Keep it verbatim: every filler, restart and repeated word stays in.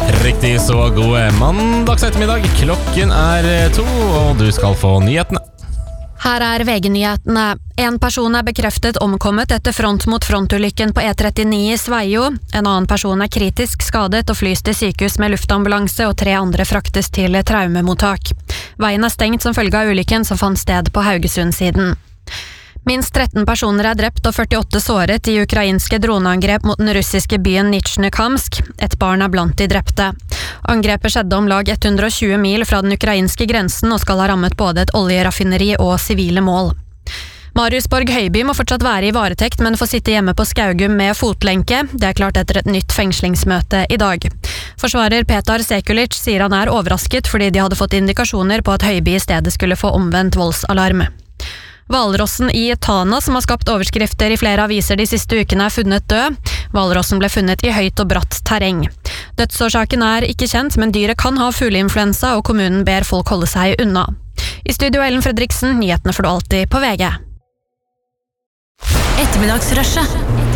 Riktig så god mandags ettermiddag. Klokken er to, og du skal få nyhetene. Her er V G-nyhetene. En person er bekreftet omkommet etter front mot frontulykken på E trettini i Sveio. En annen person er kritisk skadet og flys til sykehus med luftambulanse, og tre andre fraktes til traumemottak. Veien er stengt som følge av ulykken som fant sted på Haugesund-siden. Minst tretten personer er drept og førtiåtte såret i ukrainske droneangrep mot den russiske byen Nizjnekamsk. Et barn er blant de drepte. Angrepet skjedde om lag hundre og tjue mil fra den ukrainske grensen og skal ha rammet både et oljeraffineri og sivile mål. Marius Borg Høiby må fortsatt være i varetekt, men får sitte hjemme på Skaugum med fotlenke. Det er klart etter et nytt fengslingsmøte i dag. Forsvarer Petar Sekulic sier han er overrasket fordi de hadde fått indikasjoner på at Høiby i stedet skulle få omvendt voldsalarm. Hvalrossen i Tana, som har skapt overskrifter i flere aviser de siste ukene, er funnet død. Hvalrossen ble funnet i høyt og bratt terreng. Dødsårsaken er ikke kjent, men dyret kan ha fugleinfluensa, og kommunen ber folk holde seg unna. I studio Ellen Fredriksen, nyhetene får du alltid på V G. Ettermiddagsrushet